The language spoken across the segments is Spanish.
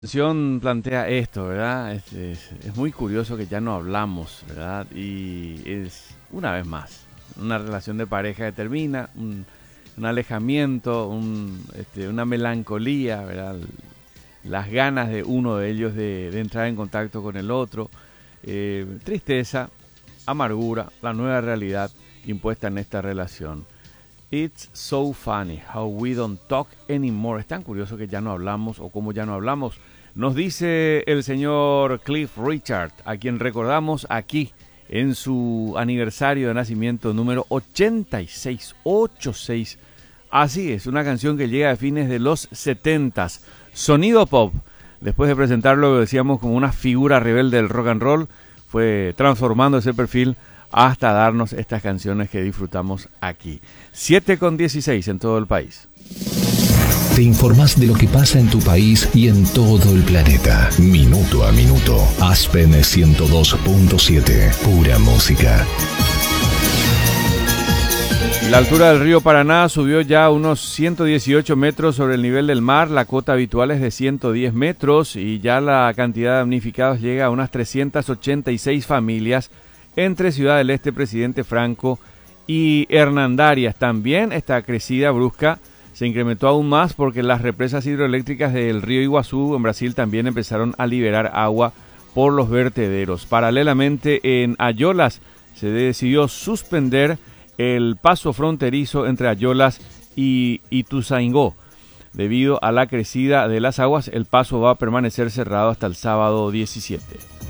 Canción plantea esto, ¿verdad? Es muy curioso que ya no hablamos, ¿verdad? Y es, una vez más, una relación de pareja que termina, un alejamiento, una melancolía, ¿verdad? Las ganas de uno de ellos de entrar en contacto con el otro, tristeza, amargura, la nueva realidad impuesta en esta relación. It's so funny how we don't talk anymore. Es tan curioso que ya no hablamos o cómo ya no hablamos. Nos dice el señor Cliff Richard, a quien recordamos aquí en su aniversario de nacimiento número 86. Así es, una canción que llega a fines de los 70s. Sonido pop. Después de presentarlo, decíamos, como una figura rebelde del rock and roll, fue transformando ese perfil hasta darnos estas canciones que disfrutamos aquí. 7:16 en todo el país. Te informás de lo que pasa en tu país y en todo el planeta. Minuto a minuto. Aspen 102.7. Pura música. La altura del río Paraná subió ya unos 118 metros sobre el nivel del mar. La cota habitual es de 110 metros y ya la cantidad de damnificados llega a unas 386 familias entre Ciudad del Este, Presidente Franco y Hernandarias. También esta crecida brusca se incrementó aún más porque las represas hidroeléctricas del río Iguazú en Brasil también empezaron a liberar agua por los vertederos. Paralelamente, en Ayolas se decidió suspender el paso fronterizo entre Ayolas y Ituzaingó. Debido a la crecida de las aguas, el paso va a permanecer cerrado hasta el sábado 17.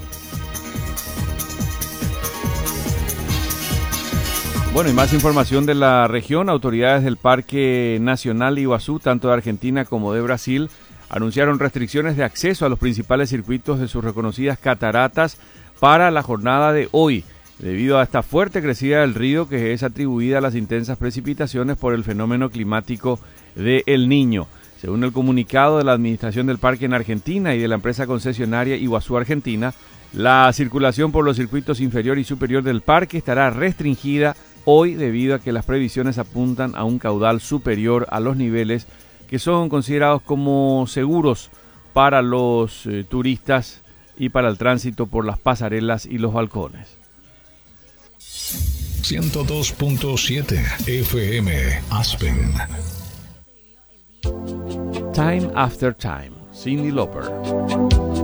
Bueno, y más información de la región. Autoridades del Parque Nacional Iguazú, tanto de Argentina como de Brasil, anunciaron restricciones de acceso a los principales circuitos de sus reconocidas cataratas para la jornada de hoy, debido a esta fuerte crecida del río que es atribuida a las intensas precipitaciones por el fenómeno climático de El Niño. Según el comunicado de la Administración del Parque en Argentina y de la empresa concesionaria Iguazú Argentina, la circulación por los circuitos inferior y superior del parque estará restringida hoy debido a que las previsiones apuntan a un caudal superior a los niveles que son considerados como seguros para los turistas y para el tránsito por las pasarelas y los balcones. 102.7 FM Aspen. Time After Time, Cyndi Lauper.